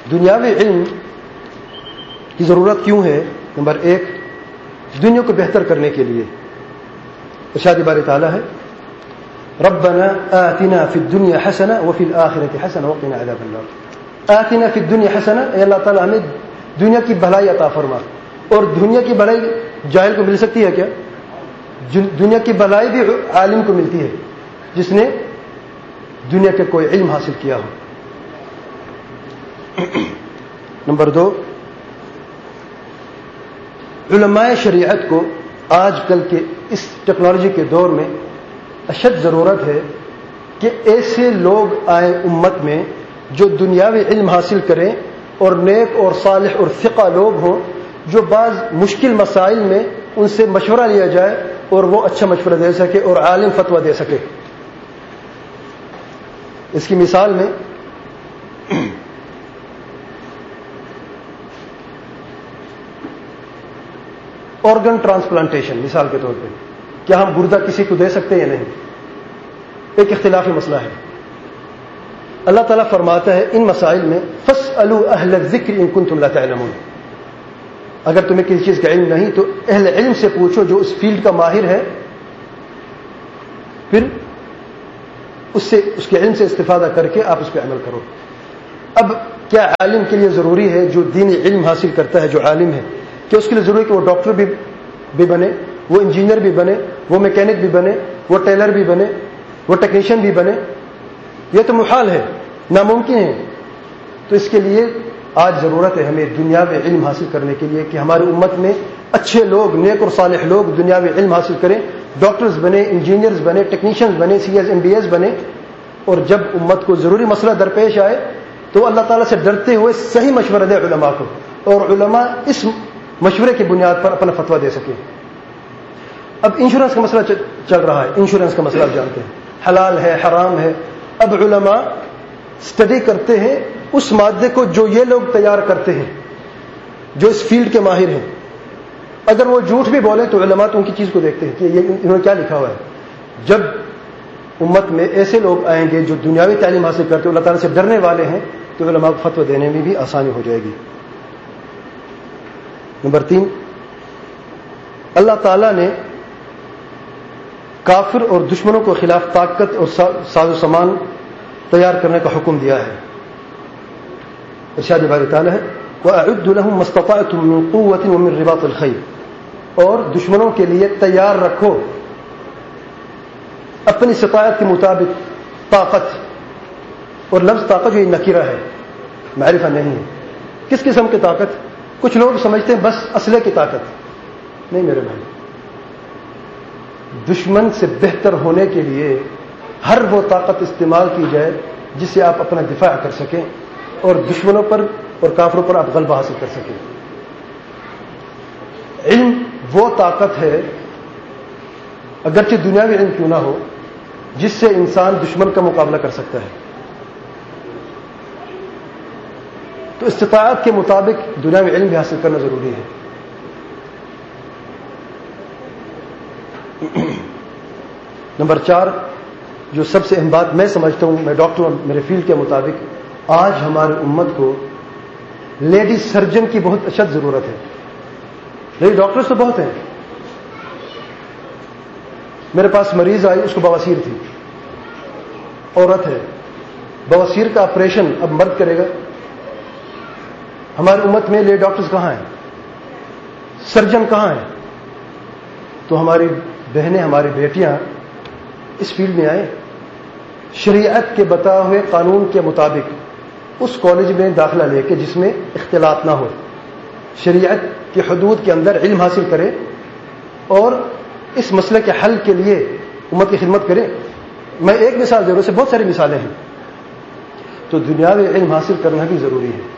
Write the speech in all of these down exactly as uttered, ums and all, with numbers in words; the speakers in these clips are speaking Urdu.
دنیاوی علم کی ضرورت کیوں ہے؟ نمبر ایک، دنیا کو بہتر کرنے کے لیے۔ ارشاد باری تعالیٰ ہے ربنا آتنا فی الدنیا حسنہ وفی الآخرۃ حسنہ وقنا عذاب النار۔ آتنا فی الدنیا حسنہ، اے اللہ تعالیٰ ہمیں دنیا کی بھلائی عطا فرما۔ اور دنیا کی بھلائی جاہل کو مل سکتی ہے کیا؟ دنیا کی بھلائی بھی عالم کو ملتی ہے جس نے دنیا کے کوئی علم حاصل کیا ہو۔ نمبر دو، علماء شریعت کو آج کل کے اس ٹیکنالوجی کے دور میں اشد ضرورت ہے کہ ایسے لوگ آئیں امت میں جو دنیاوی علم حاصل کریں اور نیک اور صالح اور ثقہ لوگ ہوں، جو بعض مشکل مسائل میں ان سے مشورہ لیا جائے اور وہ اچھا مشورہ دے سکے اور عالم فتویٰ دے سکے۔ اس کی مثال میں آرگن ٹرانسپلانٹیشن مثال کے طور پہ، کیا ہم گردہ کسی کو دے سکتے ہیں یا نہیں؟ ایک اختلافی مسئلہ ہے۔ اللہ تعالیٰ فرماتا ہے ان مسائل میں فاسألوا اہل الذکر ان کنتم لا تعلمون، اگر تمہیں کسی چیز کا علم نہیں تو اہل علم سے پوچھو جو اس فیلڈ کا ماہر ہے، پھر اس سے اس کے علم سے استفادہ کر کے آپ اس پہ عمل کرو۔ اب کیا عالم کے لیے ضروری ہے، جو دینی علم حاصل کرتا ہے جو عالم ہے، کہ اس کے لیے ضروری ہے کہ وہ ڈاکٹر بھی بھی بنے، وہ انجینئر بھی بنے، وہ میکینک بھی بنے، وہ ٹیلر بھی بنے، وہ ٹیکنیشین بھی بنے؟ یہ تو محال ہے، ناممکن ہے۔ تو اس کے لیے آج ضرورت ہے ہمیں دنیاوی علم حاصل کرنے کے لیے کہ ہماری امت میں اچھے لوگ، نیک اور صالح لوگ دنیاوی علم حاصل کریں، ڈاکٹرز بنے، انجینئرز بنے، ٹیکنیشینز بنے، C S M B S بنے، اور جب امت کو ضروری مسئلہ درپیش آئے تو اللہ تعالیٰ سے ڈرتے ہوئے صحیح مشورہ دے علماء کو، اور علماء اس مشورے کی بنیاد پر اپنا فتویٰ دے سکیں۔ اب انشورنس کا مسئلہ چل رہا ہے، انشورنس کا مسئلہ آپ جانتے ہیں، حلال ہے حرام ہے۔ اب علماء اسٹڈی کرتے ہیں اس مادے کو جو یہ لوگ تیار کرتے ہیں، جو اس فیلڈ کے ماہر ہیں۔ اگر وہ جھوٹ بھی بولے تو علماء تو ان کی چیز کو دیکھتے ہیں کہ یہ انہوں نے کیا لکھا ہوا ہے۔ جب امت میں ایسے لوگ آئیں گے جو دنیاوی تعلیم حاصل کرتے ہیں، اللہ تعالیٰ سے ڈرنے والے ہیں، تو علماء کو فتویٰ دینے میں بھی آسانی ہو جائے گی۔ نمبر تین، اللہ تعالیٰ نے کافر اور دشمنوں کے خلاف طاقت اور ساز و سامان تیار کرنے کا حکم دیا ہے۔ ارشاد باری تعالیٰ ہے وَأَعُدُّ لَهُم مَّا اسْتَطَعْتُم مِّن قُوَّةٍ وَمِن رِّبَاطِ الْخَيْلِ، اور دشمنوں کے لیے تیار رکھو اپنی استطاعت کے مطابق طاقت۔ اور لفظ طاقت جو یہ نکرہ ہے، معرفہ نہیں ہے۔ کس قسم کی طاقت؟ کچھ لوگ سمجھتے ہیں بس اسلحے کی طاقت، نہیں میرے بھائی، دشمن سے بہتر ہونے کے لیے ہر وہ طاقت استعمال کی جائے جس سے آپ اپنا دفاع کر سکیں اور دشمنوں پر اور کافروں پر آپ غلبہ حاصل کر سکیں۔ علم وہ طاقت ہے، اگرچہ دنیاوی علم کیوں نہ ہو، جس سے انسان دشمن کا مقابلہ کر سکتا ہے۔ تو استطاعت کے مطابق دنیاوی علم بھی حاصل کرنا ضروری ہے۔ نمبر چار، جو سب سے اہم بات میں سمجھتا ہوں، میں ڈاکٹر ہوں، میرے فیلڈ کے مطابق آج ہماری امت کو لیڈی سرجن کی بہت اشد ضرورت ہے۔ لیڈی ڈاکٹرز تو بہت ہیں۔ میرے پاس مریض آئی، اس کو بواسیر تھی، عورت ہے، بواسیر کا آپریشن اب مرد کرے گا۔ ہماری امت میں لیڈی ڈاکٹرز کہاں ہیں؟ سرجن کہاں ہیں؟ تو ہماری بہنیں، ہماری بیٹیاں اس فیلڈ میں آئیں، شریعت کے بتائے ہوئے قانون کے مطابق اس کالج میں داخلہ لے کے جس میں اختلاط نہ ہو، شریعت کی حدود کے اندر علم حاصل کرے اور اس مسئلے کے حل کے لیے امت کی خدمت کرے۔ میں ایک مثال ضرور سے بہت ساری مثالیں ہیں۔ تو دنیاوی علم حاصل کرنا بھی ضروری ہے۔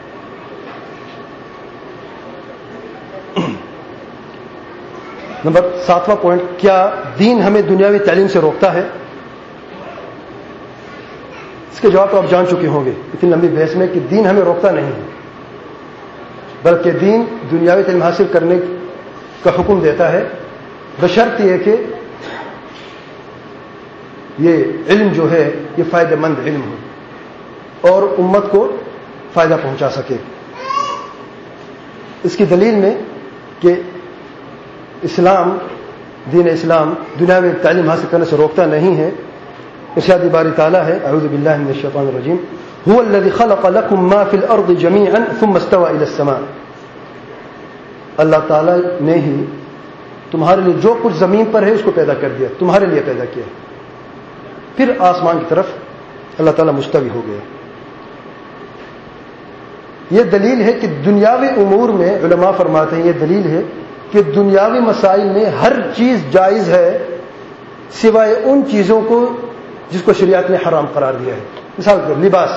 نمبر ساتواں پوائنٹ، کیا دین ہمیں دنیاوی تعلیم سے روکتا ہے؟ اس کے جواب تو آپ جان چکے ہوں گے اتنی لمبی بحث میں کہ دین ہمیں روکتا نہیں ہے، بلکہ دین دنیاوی تعلیم حاصل کرنے کا حکم دیتا ہے، بشرط یہ کہ یہ علم جو ہے یہ فائدہ مند علم ہو اور امت کو فائدہ پہنچا سکے. اس کی دلیل میں کہ اسلام دین اسلام دنیا میں تعلیم حاصل کرنے سے روکتا نہیں ہے. ارشاد باری تعالیٰ ہے اعوذ باللہ من الشیطان الرجیم هو الذي خلق لكم ما في الارض جميعا ثم استوى الى السماء. اللہ تعالیٰ نے ہی تمہارے لیے جو کچھ زمین پر ہے اس کو پیدا کر دیا, تمہارے لیے پیدا کیا, پھر آسمان کی طرف اللہ تعالیٰ مستوی ہو گیا. یہ دلیل ہے کہ دنیاوی امور میں علماء فرماتے ہیں یہ دلیل ہے کہ دنیاوی مسائل میں ہر چیز جائز ہے سوائے ان چیزوں کو جس کو شریعت نے حرام قرار دیا ہے. مثال کے لباس,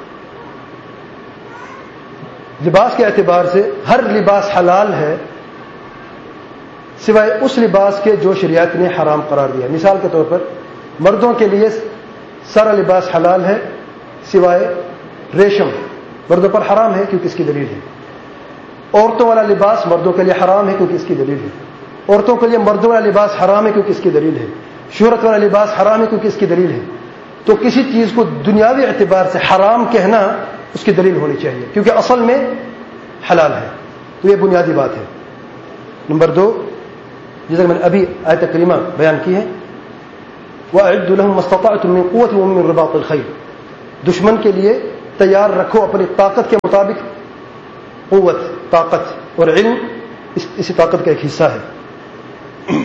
لباس کے اعتبار سے ہر لباس حلال ہے سوائے اس لباس کے جو شریعت نے حرام قرار دیا. مثال کے طور پر مردوں کے لیے سارا لباس حلال ہے سوائے ریشم, مردوں پر حرام ہے کیونکہ اس کی دلیل ہے. عورتوں والا لباس مردوں کے لیے حرام ہے کیونکہ اس کی دلیل ہے. عورتوں کے لیے مردوں والا لباس حرام ہے کیونکہ اس کی دلیل ہے. شہرت والا لباس حرام ہے کیونکہ اس کی دلیل ہے. تو کسی چیز کو دنیاوی اعتبار سے حرام کہنا اس کی دلیل ہونی چاہیے کیونکہ اصل میں حلال ہے. تو یہ بنیادی بات ہے. نمبر دو, جیسا کہ میں نے ابھی آیت کریمہ بیان کی ہے وَأَعِدُّوا لَهُم مَّا اسْتَطَعْتُم مِّن قُوَّةٍ وَمِن رِّبَاطِ الْخَيْلِ. دشمن کے لیے تیار رکھو اپنی طاقت کے مطابق قوت, طاقت, اور علم اس, اسی طاقت کا ایک حصہ ہے.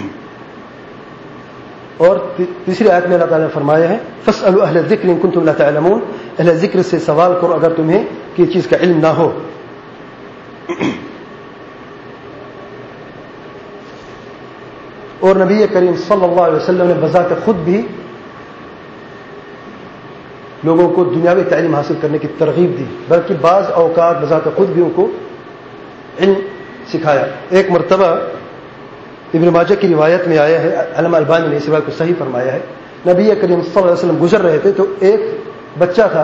اور تیسری آیت میں اللہ تعالیٰ نے فرمایا ہے فَاسْأَلُوا أَهْلَ الذِّكْرِ إِن كُنتُمْ لَا تَعْلَمُونَ. اہل ذکر سے سوال کرو اگر تمہیں کہ یہ چیز کا علم نہ ہو. اور نبی کریم صلی اللہ علیہ وسلم نے بذات خود بھی لوگوں کو دنیاوی تعلیم حاصل کرنے کی ترغیب دی, بلکہ بعض اوقات بذات خود بھی ان کو علم سکھایا. ایک مرتبہ ابن ماجہ کی روایت میں آیا ہے, علامہ البانی نے اس روایت کو صحیح فرمایا ہے, نبی کریم صلی اللہ علیہ وسلم گزر رہے تھے تو ایک بچہ تھا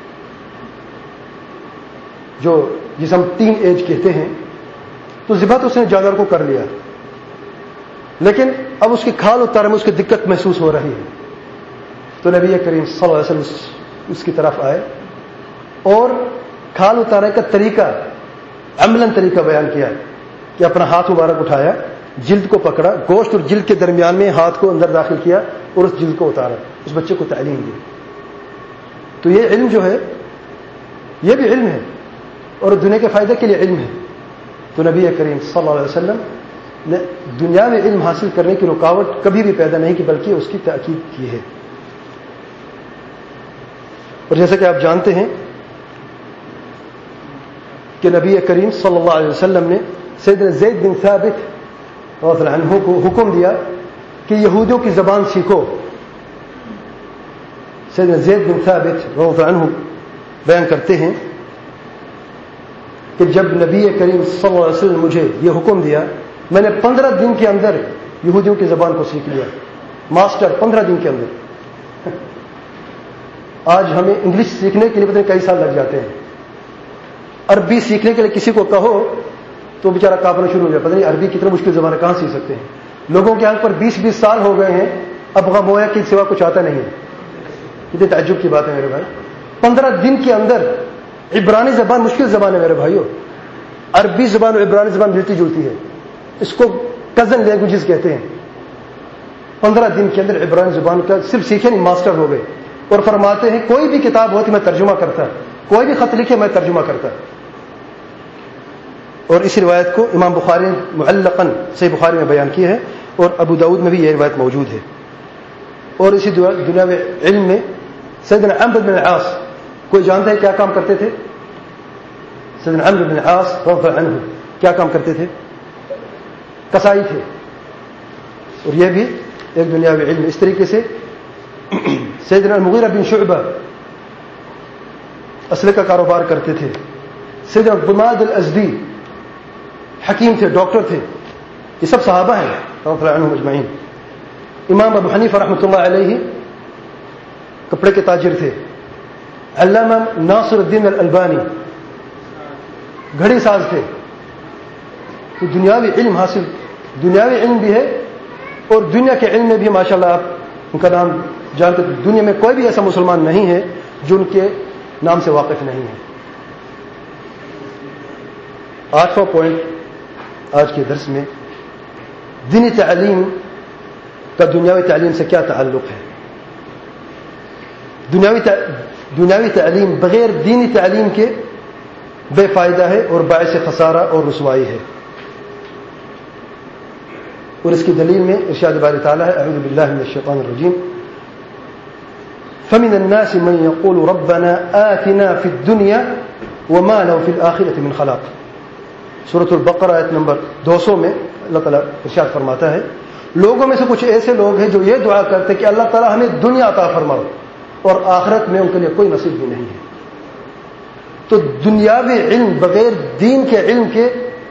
جو جس ہم تین ایج کہتے ہیں, تو ذبح تو اس نے جانور کو کر لیا, لیکن اب اس کی کھال اتارنے میں اس کی دقت محسوس ہو رہی ہے. تو نبی کریم صلی اللہ علیہ وسلم اس کی طرف آئے اور کھال اتارنے کا طریقہ عملاً طریقہ بیان کیا کہ اپنا ہاتھ مبارک اٹھایا, جلد کو پکڑا, گوشت اور جلد کے درمیان میں ہاتھ کو اندر داخل کیا اور اس جلد کو اتارا, اس بچے کو تعلیم دی. تو یہ علم جو ہے یہ بھی علم ہے اور دنیا کے فائدے کے لیے علم ہے. تو نبی کریم صلی اللہ علیہ وسلم نے دنیا میں علم حاصل کرنے کی رکاوٹ کبھی بھی پیدا نہیں کی بلکہ اس کی تاکید کی ہے. اور جیسا کہ آپ جانتے ہیں کہ نبی کریم صلی اللہ علیہ وسلم نے سیدنا زید بن ثابت رضی اللہ عنہ کو حکم دیا کہ یہودیوں کی زبان سیکھو. سیدنا زید بن ثابت رضی اللہ عنہ بیان کرتے ہیں کہ جب نبی کریم صلی اللہ علیہ وسلم نے مجھے یہ حکم دیا میں نے پندرہ دن کے اندر یہودیوں کی زبان کو سیکھ لیا. ماسٹر پندرہ دن کے اندر. آج ہمیں انگلش سیکھنے کے لیے پتہ نہیں کئی سال لگ جاتے ہیں. عربی سیکھنے کے لیے کسی کو کہو تو بیچارہ کانپنا شروع ہو جائے, پتہ نہیں عربی کتنا مشکل زبان ہے, کہاں سیکھ سکتے ہیں. لوگوں کے حق پر بیس بیس سال ہو گئے ہیں, اب غم ہویا کہ سوا کچھ آتا نہیں ہے. کتنی تعجب کی بات ہے میرے بھائی. پندرہ دن کے اندر عبرانی زبان مشکل زبان ہے میرے بھائیوں. عربی زبان اور عبرانی زبان ملتی جلتی ہے, اس کو کزن لینگویجز کہتے ہیں. پندرہ دن کے اندر عبرانی زبان کا صرف سیکھے نہیں ماسٹر ہو گئے. اور فرماتے ہیں کوئی بھی کتاب ہوتی میں ترجمہ کرتا, کوئی بھی خط لکھے میں ترجمہ کرتا. اور اس روایت کو امام بخاری نے معلقاً صحیح بخاری میں بیان کی ہے اور ابو داؤد میں بھی یہ روایت موجود ہے. اور اسی دنیا میں علم میں سیدنا عمرو بن العاص, کوئی جانتا ہے کیا کام کرتے تھے؟ سیدنا عمرو بن العاص رضی اللہ عنہ کیا کام کرتے تھے؟ کسائی تھے. اور یہ بھی ایک دنیاوی علم. اس طریقے سے سیدنا المغیرہ بن شعبہ اسلحے کا کاروبار کرتے تھے. سیدنا ضماد الازدی حکیم تھے, ڈاکٹر تھے. یہ سب صحابہ ہیں رضی اللہ عنہم اجمعین. امام ابو حنیفہ رحمۃ اللہ علیہ کپڑے کے تاجر تھے. علامہ ناصر الدین الالبانی گھڑی ساز تھے. تو دنیاوی علم حاصل, دنیاوی علم بھی ہے اور دنیا کے علم میں بھی ماشاءاللہ آپ ان کا نام جانتے. دنیا میں کوئی بھی ایسا مسلمان نہیں ہے جو ان کے نام سے واقف نہیں ہے. آٹھواں پوائنٹ آج کے درس میں دینی تعلیم کا دنیاوی تعلیم سے کیا تعلق ہے. دنیاوی دنیاوی تعلیم بغیر دینی تعلیم کے بے فائدہ ہے اور باعث خسارہ اور رسوائی ہے. اور اس کی دلیل میں ارشاد باری تعالیٰ ہے اعوذ باللہ من الشیطان الرجیم فمن الناس من يقول ربنا آتنا في الدنيا وما له في الآخرة من خلاق. سورۃ البقرہ آیت نمبر دو سو میں اللہ تعالیٰ ارشاد فرماتا ہے لوگوں میں سے کچھ ایسے لوگ ہیں جو یہ دعا کرتے ہیں کہ اللہ تعالیٰ ہمیں دنیا عطا فرماؤ اور آخرت میں ان کے لیے کوئی نصیب بھی نہیں ہے. تو دنیاوی علم بغیر دین کے علم کے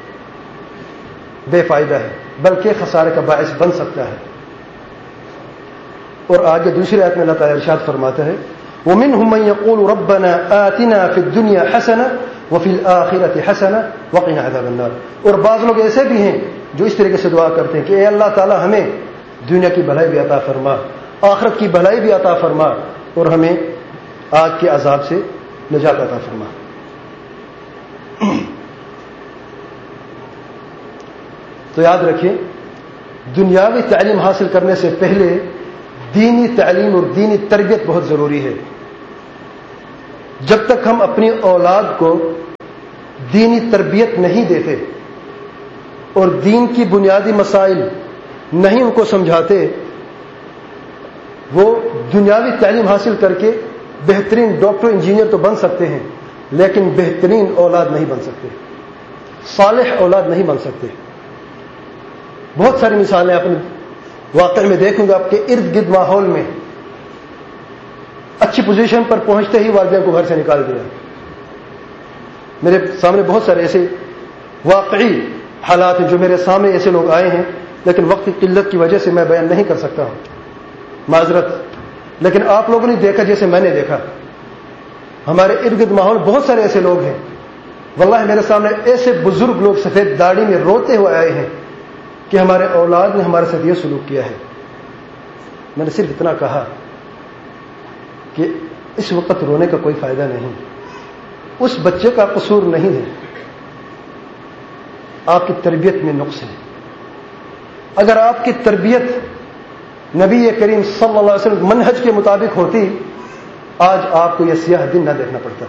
بے فائدہ ہے بلکہ خسارے کا باعث بن سکتا ہے. اور آگے دوسری آیت میں اللہ تعالیٰ ارشاد فرماتا ہے وَمِنْهُمْ مَنْ يَقُولُ رَبَّنَا آتِنَا فِي الدُّنْيَا حَسَنَةً وَفِي الْآخِرَةِ حَسَنَةً وَقِنَا عَذَابَ النَّارِ. اور بعض لوگ ایسے بھی ہیں جو اس طریقے سے دعا کرتے ہیں کہ اے اللہ تعالیٰ ہمیں دنیا کی بھلائی بھی عطا فرما آخرت کی بھلائی بھی عطا فرما اور ہمیں آگ کے عذاب سے نجات عطا فرما. تو یاد رکھیں دنیاوی تعلیم حاصل کرنے سے پہلے دینی تعلیم اور دینی تربیت بہت ضروری ہے. جب تک ہم اپنی اولاد کو دینی تربیت نہیں دیتے اور دین کی بنیادی مسائل نہیں ان کو سمجھاتے وہ دنیاوی تعلیم حاصل کر کے بہترین ڈاکٹر انجینئر تو بن سکتے ہیں لیکن بہترین اولاد نہیں بن سکتے صالح اولاد نہیں بن سکتے. بہت ساری مثالیں اپنے واقع میں دیکھوں گا آپ کے ارد گرد ماحول میں اچھی پوزیشن پر پہنچتے ہی والدین کو گھر سے نکال دیا. میرے سامنے بہت سارے ایسے واقعی حالات ہیں جو میرے سامنے ایسے لوگ آئے ہیں لیکن وقت کی قلت کی وجہ سے میں بیان نہیں کر سکتا ہوں معذرت. لیکن آپ لوگوں نے دیکھا جیسے میں نے دیکھا ہمارے ارد گرد ماحول بہت سارے ایسے لوگ ہیں واللہ میرے سامنے ایسے بزرگ لوگ سفید داڑھی میں روتے ہوئے آئے ہیں کہ ہمارے اولاد نے ہمارے ساتھ یہ سلوک کیا ہے. میں نے صرف اتنا کہا کہ اس وقت رونے کا کوئی فائدہ نہیں. اس بچے کا قصور نہیں ہے آپ کی تربیت میں نقص ہے. اگر آپ کی تربیت نبی کریم صلی اللہ علیہ وسلم منہج کے مطابق ہوتی آج آپ کو یہ سیاہ دن نہ دیکھنا پڑتا.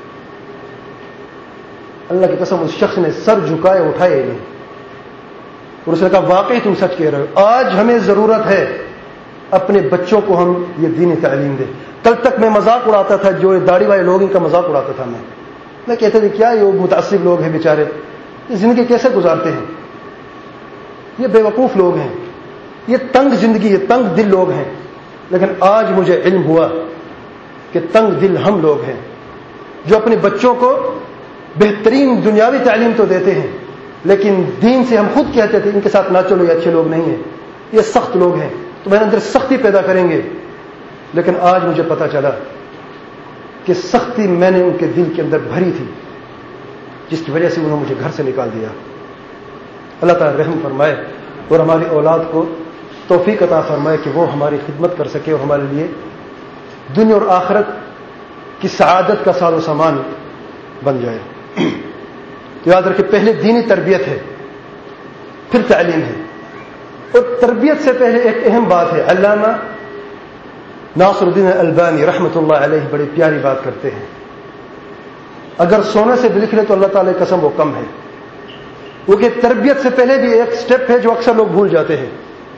اللہ کی قسم اس شخص نے سر جھکائے اٹھائے نہیں اور اس نے کہا واقعی تم سچ کہہ رہے ہو. آج ہمیں ضرورت ہے اپنے بچوں کو ہم یہ دینی تعلیم دیں. کل تک میں مذاق اڑاتا تھا جو داڑھی والے لوگ ان کا مذاق اڑاتا تھا میں میں کہتے تھے کیا یہ متعصب لوگ ہیں بیچارے یہ زندگی کیسے گزارتے ہیں یہ بے وقوف لوگ ہیں یہ تنگ زندگی یہ تنگ دل لوگ ہیں. لیکن آج مجھے علم ہوا کہ تنگ دل ہم لوگ ہیں جو اپنے بچوں کو بہترین دنیاوی تعلیم تو دیتے ہیں لیکن دین سے ہم خود کہتے تھے ان کے ساتھ نہ چلو یہ اچھے لوگ نہیں ہیں یہ سخت لوگ ہیں تو میرے اندر سختی پیدا کریں گے. لیکن آج مجھے پتا چلا کہ سختی میں نے ان کے دل کے اندر بھری تھی جس کی وجہ سے انہوں نے مجھے گھر سے نکال دیا. اللہ تعالیٰ رحم فرمائے اور ہماری اولاد کو توفیق عطا فرمائے کہ وہ ہماری خدمت کر سکے اور ہمارے لیے دنیا اور آخرت کی سعادت کا ساز و سامان بن جائے. تو یاد رکھیں پہلے دینی تربیت ہے پھر تعلیم ہے. اور تربیت سے پہلے ایک اہم بات ہے علامہ ناصر الدین البانی رحمۃ اللہ علیہ بڑی پیاری بات کرتے ہیں اگر سونے سے بھی لکھ لے تو اللہ تعالی کی قسم وہ کم ہے کیونکہ تربیت سے پہلے بھی ایک سٹیپ ہے جو اکثر لوگ بھول جاتے ہیں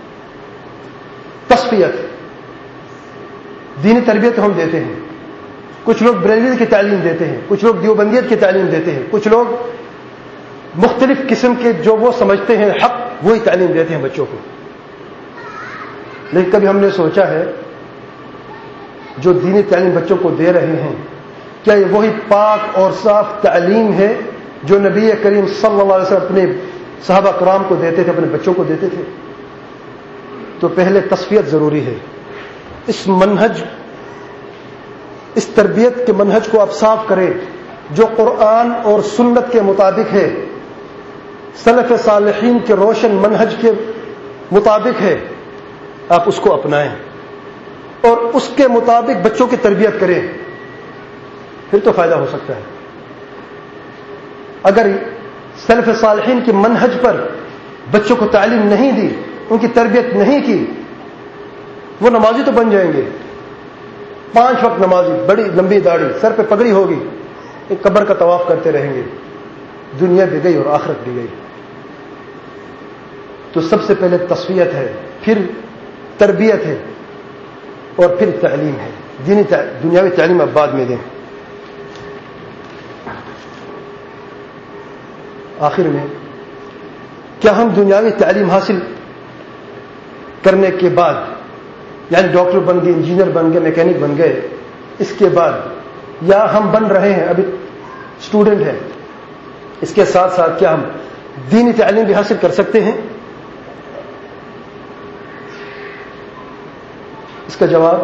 تصفیت. دینی تربیت ہم دیتے ہیں کچھ لوگ بریلوی کی تعلیم دیتے ہیں کچھ لوگ دیوبندیت کی تعلیم دیتے ہیں کچھ لوگ مختلف قسم کے جو وہ سمجھتے ہیں حق وہی تعلیم دیتے ہیں بچوں کو. لیکن کبھی ہم نے سوچا ہے جو دینی تعلیم بچوں کو دے رہے ہیں کیا یہ وہی پاک اور صاف تعلیم ہے جو نبی کریم صلی اللہ علیہ وسلم اپنے صحابہ کرام کو دیتے تھے اپنے بچوں کو دیتے تھے؟ تو پہلے تصفیت ضروری ہے. اس منہج اس تربیت کے منہج کو آپ صاف کریں جو قرآن اور سنت کے مطابق ہے سلف صالحین کے روشن منہج کے مطابق ہے آپ اس کو اپنائیں اور اس کے مطابق بچوں کی تربیت کریں پھر تو فائدہ ہو سکتا ہے. اگر سلف صالحین کے منہج پر بچوں کو تعلیم نہیں دی، ان کی تربیت نہیں کی، وہ نمازی تو بن جائیں گے، پانچ وقت نمازی، بڑی لمبی داڑھی، سر پہ پگڑی ہوگی، ایک قبر کا طواف کرتے رہیں گے، دنیا بھی گئی اور آخرت بھی گئی۔ تو سب سے پہلے تصفیت ہے، پھر تربیت ہے، اور پھر تعلیم ہے۔ دینی دنیاوی تعلیم اب بعد میں دیں۔ آخر میں کیا ہم دنیاوی تعلیم حاصل کرنے کے بعد، یعنی ڈاکٹر بن گئے، انجینئر بن گئے، میکینک بن گئے، اس کے بعد، یا ہم بن رہے ہیں، ابھی اسٹوڈنٹ ہیں، اس کے ساتھ ساتھ کیا ہم دینی تعلیم بھی حاصل کر سکتے ہیں؟ اس کا جواب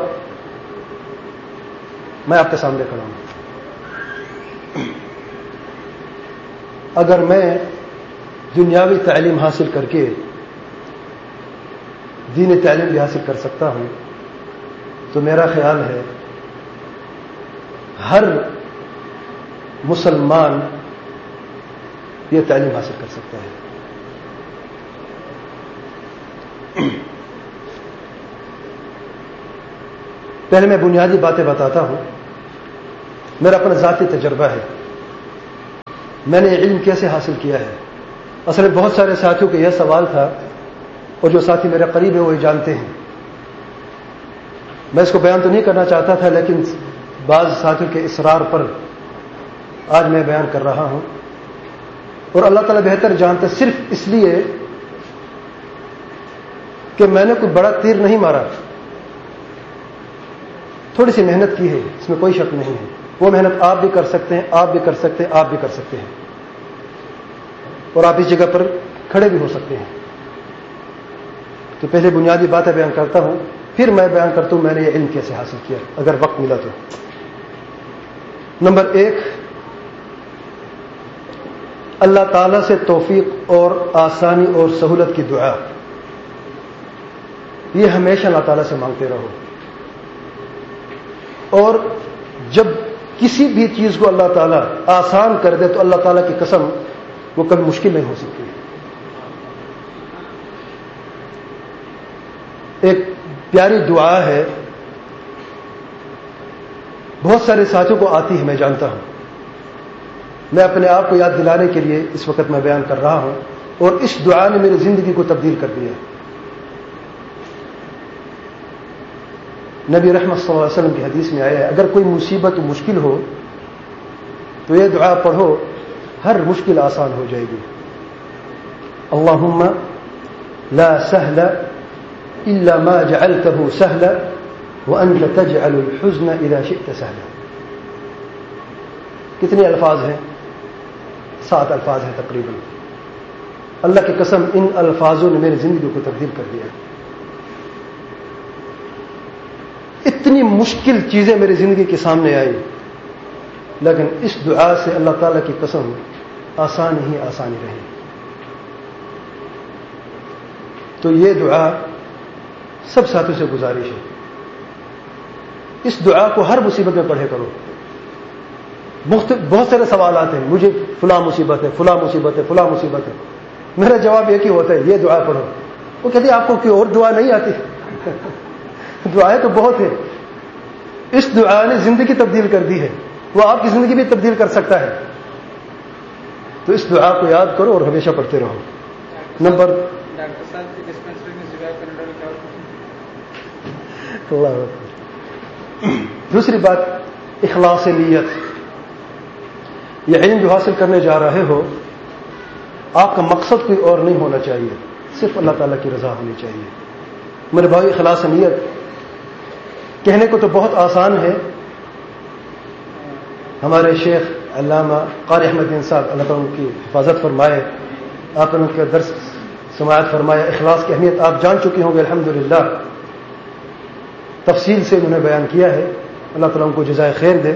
میں آپ کے سامنے کھڑا ہوں۔ اگر میں دنیاوی تعلیم حاصل کر کے دینی تعلیم بھی حاصل کر سکتا ہوں تو میرا خیال ہے ہر مسلمان یہ تعلیم حاصل کر سکتا ہے۔ پہلے میں بنیادی باتیں بتاتا ہوں، میرا اپنا ذاتی تجربہ ہے، میں نے علم کیسے حاصل کیا ہے۔ اصل میں بہت سارے ساتھیوں کا یہ سوال تھا، اور جو ساتھی میرے قریب ہیں وہ یہ جانتے ہیں، میں اس کو بیان تو نہیں کرنا چاہتا تھا، لیکن بعض ساتھیوں کے اصرار پر آج میں بیان کر رہا ہوں، اور اللہ تعالیٰ بہتر جانتا، صرف اس لیے کہ میں نے کوئی بڑا تیر نہیں مارا، تھوڑی سی محنت کی ہے، اس میں کوئی شک نہیں ہے۔ وہ محنت آپ بھی کر سکتے ہیں، آپ بھی کر سکتے ہیں، آپ بھی کر سکتے ہیں، اور آپ اس جگہ پر کھڑے بھی ہو سکتے ہیں۔ تو پہلے بنیادی باتیں بیان کرتا ہوں، پھر میں بیان کرتا ہوں میں نے یہ علم کیسے حاصل کیا، اگر وقت ملا تو۔ نمبر ایک، اللہ تعالی سے توفیق اور آسانی اور سہولت کی دعا، یہ ہمیشہ اللہ تعالیٰ سے مانگتے رہو، اور جب کسی بھی چیز کو اللہ تعالیٰ آسان کر دے تو اللہ تعالیٰ کی قسم وہ کبھی مشکل نہیں ہو سکتی۔ ایک پیاری دعا ہے، بہت سارے ساتھیوں کو آتی ہے، میں جانتا ہوں، میں اپنے آپ کو یاد دلانے کے لیے اس وقت میں بیان کر رہا ہوں، اور اس دعا نے میری زندگی کو تبدیل کر دیا۔ نبی رحمت صلی اللہ علیہ وسلم کی حدیث میں آیا ہے، اگر کوئی مصیبت و مشکل ہو تو یہ دعا پڑھو، ہر مشکل آسان ہو جائے گی۔ اللہم لا سہل الا ما جعلته سہلا وانت تجعل الحزن اذا شئت سہلا۔ کتنے الفاظ ہیں؟ سات الفاظ ہیں تقریباً۔ اللہ کی قسم ان الفاظوں نے میری زندگی کو تبدیل کر دیا۔ اتنی مشکل چیزیں میری زندگی کے سامنے آئی، لیکن اس دعا سے اللہ تعالیٰ کی قسم آسانی ہی آسانی رہی۔ تو یہ دعا سب ساتھیوں سے گزارش ہے، اس دعا کو ہر مصیبت میں پڑھے کرو۔ بہت سارے سوالات ہیں، مجھے فلاں مصیبت ہے، فلاں مصیبت ہے، فلاں مصیبت ہے، میرا جواب ایک ہی ہوتا ہے، یہ دعا پڑھو۔ وہ کہتے ہیں آپ کو کوئی اور دعا نہیں آتی؟ دعائیں تو بہت ہیں، اس دعا نے زندگی تبدیل کر دی ہے، وہ آپ کی زندگی بھی تبدیل کر سکتا ہے۔ تو اس دعا کو یاد کرو اور ہمیشہ پڑھتے رہو۔ نمبر دوسری بات، اخلاص نیت۔ یہ علم جو حاصل کرنے جا رہے ہو، آپ کا مقصد کوئی اور نہیں ہونا چاہیے، صرف اللہ تعالیٰ کی رضا ہونی چاہیے۔ میرے بھائی، اخلاص نیت کہنے کو تو بہت آسان ہے۔ ہمارے شیخ علامہ قاری احمد دین صاحب، اللہ تعالیٰ ان کی حفاظت فرمائے، آپ نے ان کا درس سماعت فرمایا، اخلاص کی اہمیت آپ جان چکے ہوں گے الحمدللہ، تفصیل سے انہوں نے بیان کیا ہے، اللہ تعالیٰ ان کو جزائے خیر دے۔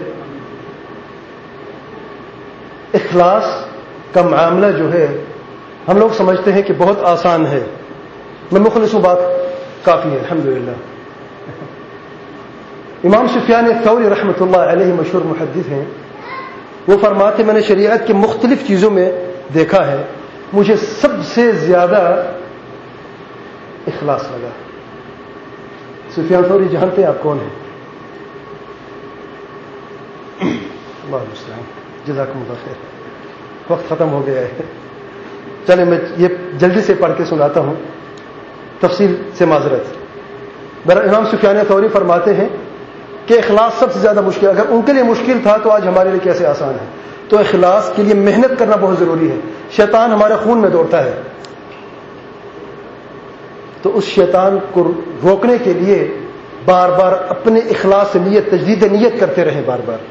اخلاص کا معاملہ جو ہے ہم لوگ سمجھتے ہیں کہ بہت آسان ہے، میں مخلص ہوں، بات کافی ہے الحمدللہ۔ امام سفیان الثوری رحمۃ اللہ علیہ مشہور محدث ہیں، وہ فرماتے میں نے شریعت کی مختلف چیزوں میں دیکھا ہے مجھے سب سے زیادہ اخلاص لگا. سفیان ثوری جانتے ہیں آپ کون ہیں؟ اللہ المستعان. جزاکم اللہ خیر. وقت ختم ہو گیا ہے. چلے میں یہ جلدی سے پڑھ کے سناتا ہوں تفصیل سے معذرت. برا امام سفیان ثوری فرماتے ہیں کہ اخلاص سب سے زیادہ مشکل، اگر ان کے لیے مشکل تھا تو آج ہمارے لیے کیسے آسان ہے. تو اخلاص کے لیے محنت کرنا بہت ضروری ہے. شیطان ہمارے خون میں دوڑتا ہے، تو اس شیطان کو روکنے کے لیے بار بار اپنے اخلاص سے نیت، تجدید نیت کرتے رہیں بار بار.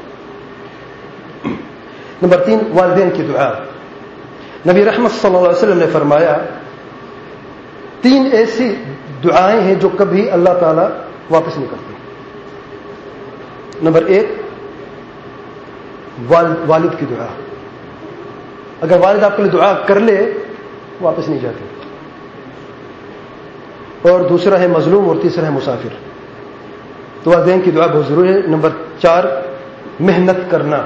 نمبر تین، والدین کی دعا. نبی رحمت صلی اللہ علیہ وسلم نے فرمایا تین ایسی دعائیں ہیں جو کبھی اللہ تعالیٰ واپس نہیں کرتے. نمبر ایک، والد کی دعا. اگر والد آپ کے لیے دعا کر لے واپس نہیں جاتے. اور دوسرا ہے مظلوم، اور تیسرا ہے مسافر. تو والدین کی دعا بہت ضروری ہے. نمبر چار، محنت کرنا.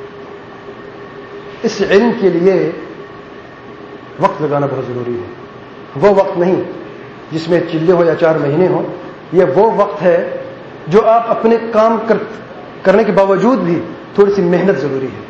اس علم کے لیے وقت لگانا بہت ضروری ہے. وہ وقت نہیں جس میں چلے ہو یا چار مہینے ہو، یہ وہ وقت ہے جو آپ اپنے کام کر کرنے کے باوجود بھی تھوڑی سی محنت ضروری ہے.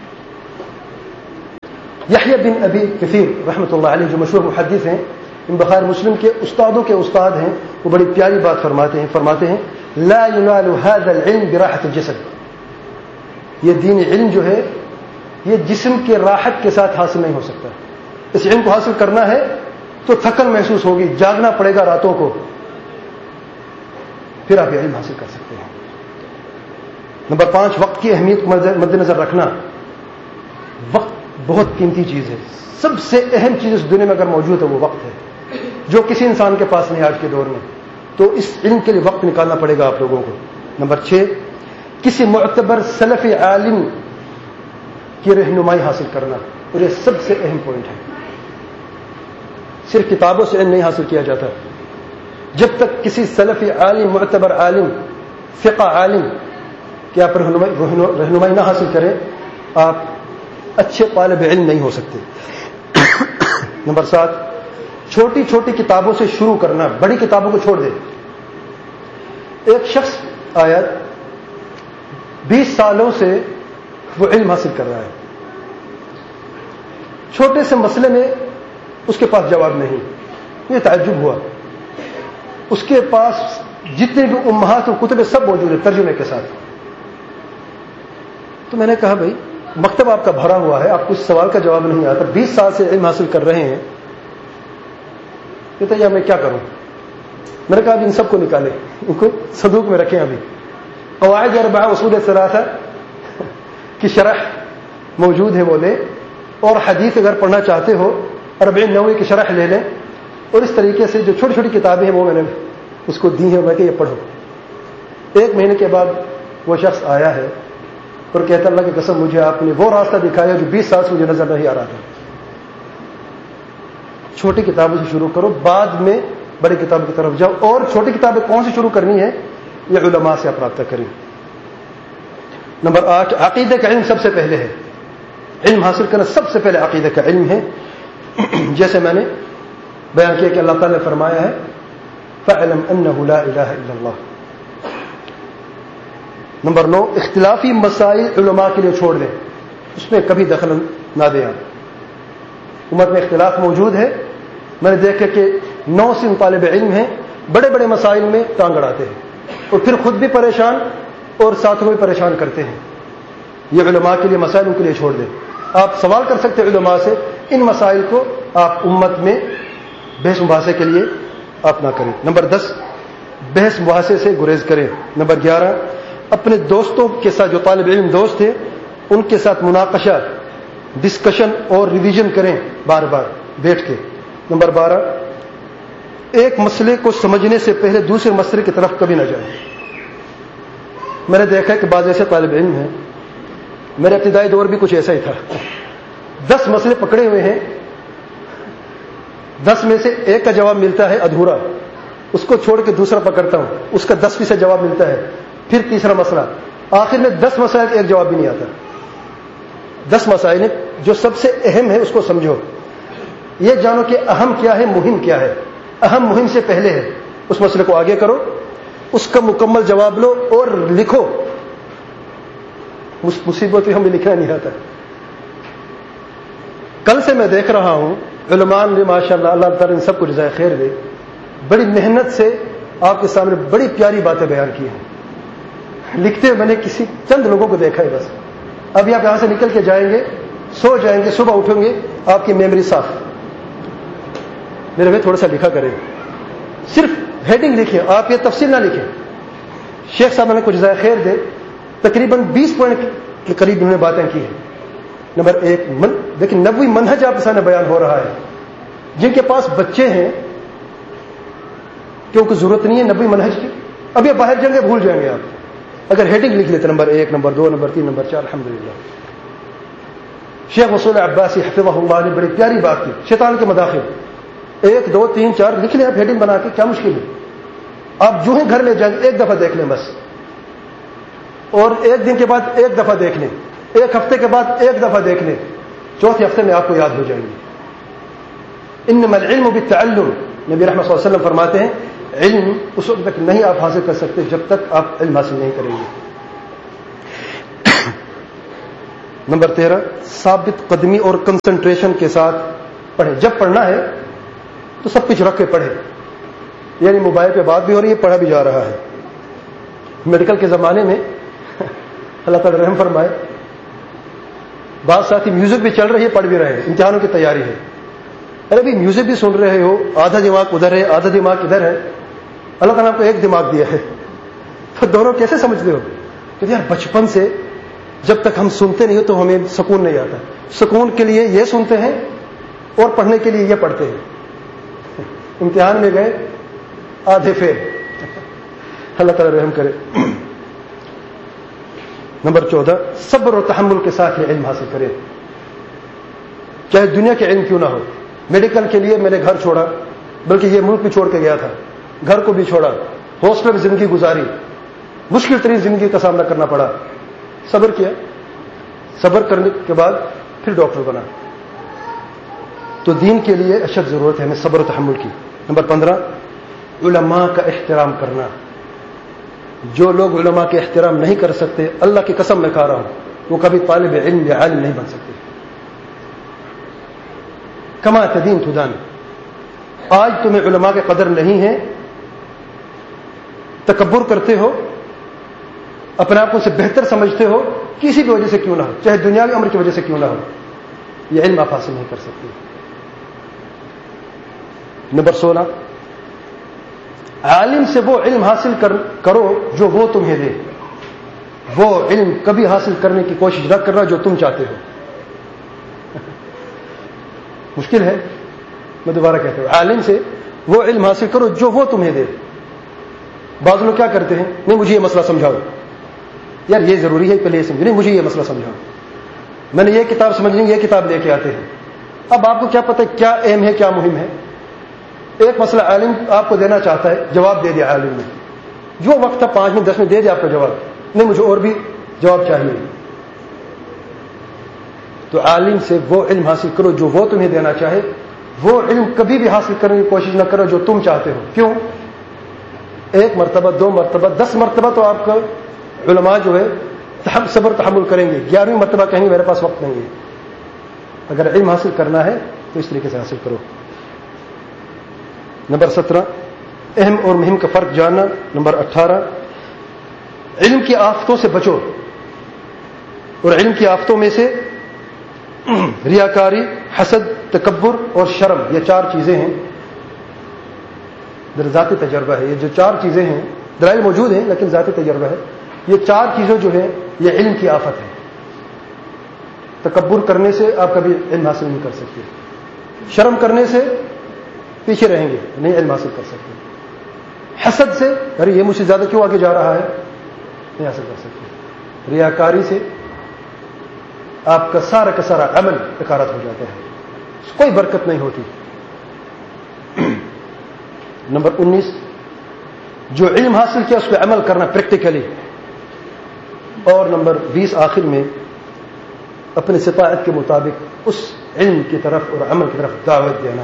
یحییٰ بن ابی کثیر رحمۃ اللہ علیہ جو مشہور محدث ہیں، ان بخاری مسلم کے استادوں کے استاد ہیں، وہ بڑی پیاری بات فرماتے ہیں فرماتے ہیں لا ينال هذا العلم براحة الجسد. یہ دین علم جو ہے یہ جسم کے راحت کے ساتھ حاصل نہیں ہو سکتا. اس علم کو حاصل کرنا ہے تو تھکن محسوس ہوگی، جاگنا پڑے گا راتوں کو، پھر آپ یہ علم حاصل کر سکتے ہیں. نمبر پانچ، وقت کی اہمیت کو مد نظر رکھنا. وقت بہت قیمتی چیز ہے. سب سے اہم چیز اس دنیا میں اگر موجود ہے وہ وقت ہے، جو کسی انسان کے پاس نہیں آج کے دور میں. تو اس علم کے لیے وقت نکالنا پڑے گا آپ لوگوں کو. نمبر چھ، کسی معتبر سلفی عالم کی رہنمائی حاصل کرنا. اور یہ سب سے اہم پوائنٹ ہے. صرف کتابوں سے علم نہیں حاصل کیا جاتا. جب تک کسی سلفی عالم، معتبر عالم، فقہ عالم کہ آپ رہنمائی نہ حاصل کریں، آپ اچھے طالب علم نہیں ہو سکتے. نمبر سات، چھوٹی چھوٹی کتابوں سے شروع کرنا، بڑی کتابوں کو چھوڑ دے. ایک شخص آیا بیس سالوں سے وہ علم حاصل کر رہا ہے، چھوٹے سے مسئلے میں اس کے پاس جواب نہیں. یہ تعجب ہوا. اس کے پاس جتنے بھی امہات اور کتب سب موجود ہیں ترجمے کے ساتھ. تو میں نے کہا بھائی مکتب آپ کا بھرا ہوا ہے، آپ کو اس سوال کا جواب نہیں آتا، بیس سال سے علم حاصل کر رہے ہیں. کہتے ہیں میں کیا کروں؟ میں نے کہا ابھی ان سب کو نکالے، ان کو صندوق میں رکھیں. ابھی قواعد اربعہ اصول ثلاثہ کی شرح موجود ہے وہ لیں، اور حدیث اگر پڑھنا چاہتے ہو اربعین نووی کی شرح لے لیں. اور اس طریقے سے جو چھوٹی چھوٹی کتابیں ہیں وہ میں نے اس کو دی ہیں، میں کہ یہ پڑھو. ایک مہینے کے بعد وہ شخص آیا ہے اور کہتا اللہ کی قسم مجھے آپ نے وہ راستہ دکھایا جو بیس سال سے مجھے نظر نہیں آ رہا تھا. چھوٹی کتابوں سے شروع کرو، بعد میں بڑی کتابوں کی طرف جاؤ. اور چھوٹی کتابیں کون سی شروع کرنی ہے یہ علماء سے آپ رابطہ کریں. نمبر آٹھ، عقیدے کا علم سب سے پہلے ہے. علم حاصل کرنا سب سے پہلے عقیدے کا علم ہے. جیسے میں نے بیان کیا کہ اللہ تعالیٰ نے فرمایا ہے فَاعْلَمْ أَنَّهُ لَا إِلَهَ إِلَّا اللَّهُ. نمبر نو، اختلافی مسائل علماء کے لیے چھوڑ دیں، اس میں کبھی دخل نہ دیں. امت میں اختلاف موجود ہے. میں نے دیکھا کہ نو سے طالب علم ہیں بڑے بڑے مسائل میں ٹانگ اڑاتے ہیں اور پھر خود بھی پریشان اور ساتھوں بھی پریشان کرتے ہیں. یہ علماء کے لیے مسائل ان کے لیے چھوڑ دیں. آپ سوال کر سکتے ہیں علماء سے، ان مسائل کو آپ امت میں بحث مباحثے کے لیے آپ نہ کریں. نمبر دس، بحث مباحثے سے گریز کریں. نمبر گیارہ، اپنے دوستوں کے ساتھ جو طالب علم دوست ہیں ان کے ساتھ مناقشہ، ڈسکشن اور ریویژن کریں بار بار بیٹھ کے. نمبر بارہ، ایک مسئلے کو سمجھنے سے پہلے دوسرے مسئلے کی طرف کبھی نہ جائیں. میں نے دیکھا کہ بعض ایسے طالب علم ہیں، میرے ابتدائی دور بھی کچھ ایسا ہی تھا، دس مسئلے پکڑے ہوئے ہیں، دس میں سے ایک کا جواب ملتا ہے ادھورا، اس کو چھوڑ کے دوسرا پکڑتا ہوں، اس کا دس فیصد جواب ملتا ہے، پھر تیسرا مسئلہ، آخر میں دس مسائل کا ایک جواب بھی نہیں آتا. دس مسائل ہیں جو سب سے اہم ہے اس کو سمجھو. یہ جانو کہ اہم کیا ہے, مہم کیا ہے. اہم مہم سے پہلے ہے, اس مسئلے کو آگے کرو, اس کا مکمل جواب لو اور لکھو. مصیبت ہمیں لکھنا نہیں آتا. کل سے میں دیکھ رہا ہوں علماء نے ماشاءاللہ اللہ تعالیٰ ان سب کو جزائے خیر دے, بڑی محنت سے آپ کے سامنے بڑی پیاری باتیں بیان کی ہیں. لکھتے میں نے کسی چند لوگوں کو دیکھا ہے بس. ابھی آپ یہاں سے نکل کے جائیں گے, سو جائیں گے, صبح اٹھیں گے, آپ کی میموری صاف. میرے بھائی تھوڑا سا لکھا کریں, صرف ہیڈنگ لکھیں, آپ یہ تفصیل نہ لکھیں. شیخ صاحب نے کچھ جزائے خیر دے, تقریباً بیس پوائنٹ کے قریب انہوں نے باتیں کی ہیں. نمبر ایک من لیکن نبوی منہج آپ کے سامنے بیان ہو رہا ہے. جن کے پاس بچے ہیں کیونکہ ضرورت نہیں ہے نبوی منہج کی, اب یہ باہر جائیں گے بھول جائیں گے آپ. اگر ہیڈنگ لکھ لیتے نمبر ایک, نمبر دو, نمبر تین, نمبر چار, الحمدللہ. شیخ وصول عباسی حفظہ اللہ نے بڑی پیاری بات کی, شیطان کے مداخل. ایک دو تین چار لکھ لیں آپ ہیڈنگ بنا کے, کیا مشکل ہے. آپ جو ہیں گھر لے جائیں ایک دفعہ دیکھ لیں بس, اور ایک دن کے بعد ایک دفعہ دیکھ لیں, ایک ہفتے کے بعد ایک دفعہ دیکھ لیں, چوتھے ہفتے میں آپ کو یاد ہو جائیں گے. انما العلم بالتعلم, نبی رحمۃ صلی اللہ علیہ وسلم فرماتے ہیں علم اس وقت تک نہیں آپ حاصل کر سکتے جب تک آپ علم حاصل نہیں کریں گے. نمبر تیرہ, ثابت قدمی اور کنسنٹریشن کے ساتھ پڑھیں. جب پڑھنا ہے تو سب کچھ رکھ کے پڑھیں, یعنی موبائل پہ بات بھی ہو رہی ہے, پڑھا بھی جا رہا ہے. میڈیکل کے زمانے میں اللہ تعالی رحم فرمائے, بعض ساتھی میوزک بھی چل رہی ہے, پڑھ بھی رہے ہیں, امتحانوں کی تیاری ہے. ارے بھی میوزک بھی سن رہے ہو, آدھا دماغ ادھر ہے, آدھا دماغ ادھر ہے. اللہ تعالیٰ نے آپ کو ایک دماغ دیا ہے, تو دونوں کیسے سمجھتے ہو؟ کہ یار بچپن سے جب تک ہم سنتے نہیں ہو تو ہمیں سکون نہیں آتا. سکون کے لیے یہ سنتے ہیں اور پڑھنے کے لیے یہ پڑھتے ہیں. امتحان میں گئے آدھے فیل, اللہ تعالیٰ رحم کرے. نمبر چودہ, صبر و تحمل کے ساتھ یہ علم حاصل کریں, چاہے دنیا کے علم کیوں نہ ہو. میڈیکل کے لیے میں نے گھر چھوڑا, بلکہ یہ ملک بھی چھوڑ کے گیا تھا, گھر کو بھی چھوڑا, ہاسٹل میں زندگی گزاری, مشکل ترین زندگی کا سامنا کرنا پڑا, صبر کیا, صبر کرنے کے بعد پھر ڈاکٹر بنا. تو دین کے لیے اشد ضرورت ہے ہمیں صبر و تحمل کی. نمبر پندرہ, علماء کا احترام کرنا. جو لوگ علماء کے احترام نہیں کر سکتے, اللہ کی قسم میں کھا رہا ہوں, وہ کبھی طالب علم یا عالم نہیں بن سکتے. کما تدین تدان. آج تمہیں علماء کے قدر نہیں ہے, تکبر کرتے ہو, اپنے آپ کو سے بہتر سمجھتے ہو, کسی بھی وجہ سے کیوں نہ ہو, چاہے دنیاوی امر کی وجہ سے کیوں نہ ہو, یہ علم آپ حاصل نہیں کر سکتے. نمبر سولہ, عالم سے وہ علم حاصل کر کرو جو وہ تمہیں دے. وہ علم کبھی حاصل کرنے کی کوشش نہ کرنا جو تم چاہتے ہو. مشکل ہے, میں دوبارہ کہتا ہوں, عالم سے وہ علم حاصل کرو جو وہ تمہیں دے. بعض لوگ کیا کرتے ہیں, نہیں مجھے یہ مسئلہ سمجھاؤ, یار یہ ضروری ہے پہلے یہ سمجھو, نہیں مجھے یہ مسئلہ سمجھاؤ, میں نے یہ کتاب سمجھنی, یہ کتاب لے کے آتے ہیں. اب آپ کو کیا پتہ کیا اہم ہے کیا مہم ہے. ایک مسئلہ عالم آپ کو دینا چاہتا ہے, جواب دے دیا عالم نے, جو وقت تھا پانچ منٹ دس منٹ دے دیا آپ کا جواب, نہیں مجھے اور بھی جواب چاہیے. تو عالم سے وہ علم حاصل کرو جو وہ تمہیں دینا چاہے. وہ علم کبھی بھی حاصل کرنے کی کوشش نہ کرو جو تم چاہتے ہو. کیوں؟ ایک مرتبہ, دو مرتبہ, دس مرتبہ تو آپ کا علماء جو ہے صبر تحمل کریں گے, گیارہویں مرتبہ کہیں گے میرے پاس وقت نہیں ہے. اگر علم حاصل کرنا ہے تو اس طریقے سے حاصل کرو. نمبر سترہ, اہم اور مہم کا فرق جاننا. نمبر اٹھارہ, علم کی آفتوں سے بچو. اور علم کی آفتوں میں سے ریاکاری, حسد, تکبر اور شرم, یہ چار چیزیں ہیں. میرا ذاتی تجربہ ہے, یہ جو چار چیزیں ہیں, دلائل موجود ہیں لیکن ذاتی تجربہ ہے. یہ چار چیزیں جو ہیں یہ علم کی آفت ہے. تکبر کرنے سے آپ کبھی علم حاصل نہیں کر سکتے. شرم کرنے سے پیچھے رہیں گے, نہیں علم حاصل کر سکتے. حسد سے, ارے یہ مجھ سے زیادہ کیوں آگے جا رہا ہے, نہیں حاصل کر سکتے. ریاکاری سے آپ کا سارا کا سارا عمل حقارت ہو جاتا ہے, کوئی برکت نہیں ہوتی. نمبر انیس, جو علم حاصل کیا اس پہ عمل کرنا پریکٹیکلی. اور نمبر بیس آخر میں, اپنے استطاعت کے مطابق اس علم کی طرف اور عمل کی طرف دعوت دینا.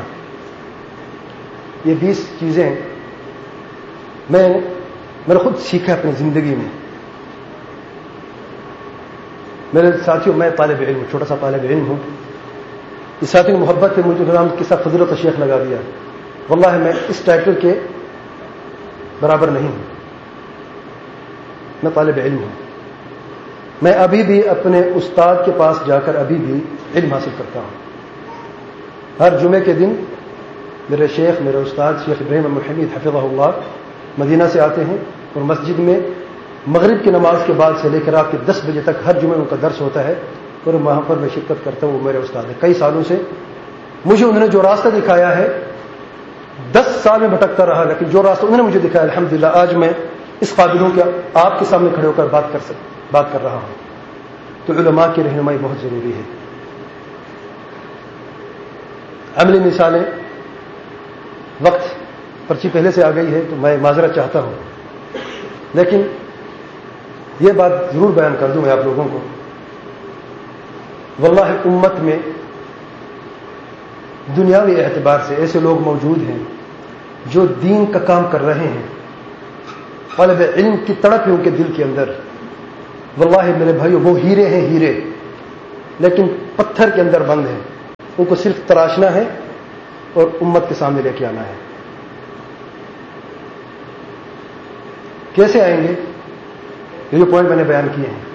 یہ بیس چیزیں میں میں نے خود سیکھا اپنی زندگی میں. میرے ساتھیوں میں طالب علم ہوں, چھوٹا سا طالب علم ہوں. اس ساتھی کی محبت ہے مجھے نام کے ساتھ فضیلت شیخ لگا دیا. واللہ میں اس ٹائٹل کے برابر نہیں ہوں. میں طالب علم ہوں. میں ابھی بھی اپنے استاد کے پاس جا کر ابھی بھی علم حاصل کرتا ہوں. ہر جمعے کے دن میرے شیخ میرے استاد شیخ ابراہیم محمد حفظہ اللہ مدینہ سے آتے ہیں اور مسجد میں مغرب کی نماز کے بعد سے لے کر رات کے دس بجے تک ہر جمعے ان کا درس ہوتا ہے اور وہاں پر میں شرکت کرتا ہوں. وہ میرے استاد ہیں. کئی سالوں سے مجھے انہوں نے جو راستہ دکھایا ہے, دس سال میں بھٹکتا رہا, لیکن جو راستہ انہوں نے مجھے دکھایا الحمدللہ آج میں اس قابل ہوں کہ آپ کے سامنے کھڑے ہو کر بات کر سک بات کر رہا ہوں. تو علماء کی رہنمائی بہت ضروری ہے. عملی مثالیں, وقت پرچی پہلے سے آ گئی ہے تو میں معذرت چاہتا ہوں, لیکن یہ بات ضرور بیان کر دوں میں آپ لوگوں کو. واللہ امت میں دنیاوی اعتبار سے ایسے لوگ موجود ہیں جو دین کا کام کر رہے ہیں, طالب علم کی تڑپ ہے ان کے دل کے اندر. واللہ میرے بھائیو وہ ہیرے ہیں ہیرے, لیکن پتھر کے اندر بند ہیں. ان کو صرف تراشنا ہے اور امت کے سامنے لے کے آنا ہے. کیسے آئیں گے؟ یہ جو پوائنٹ میں نے بیان کیے ہیں.